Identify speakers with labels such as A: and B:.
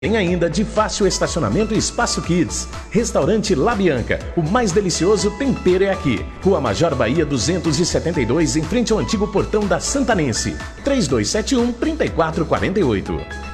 A: Tem ainda de fácil estacionamento e espaço Kids. Restaurante La Bianca, o mais delicioso tempero é aqui. Rua Major Bahia 272, em frente ao antigo portão da Santanense. 3271-3448.